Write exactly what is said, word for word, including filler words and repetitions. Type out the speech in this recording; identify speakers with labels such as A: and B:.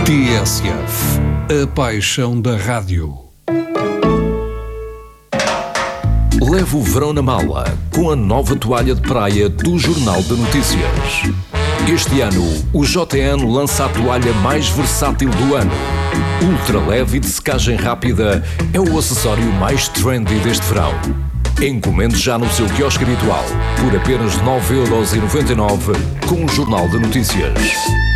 A: T S F, a paixão da rádio.
B: Leve o verão na mala com a nova toalha de praia do Jornal de Notícias. Este ano, o J N lança a toalha mais versátil do ano. Ultra leve e de secagem rápida, é o acessório mais trendy deste verão. Encomende já no seu quiosque habitual, por apenas nove euros e noventa e nove, com o Jornal de Notícias.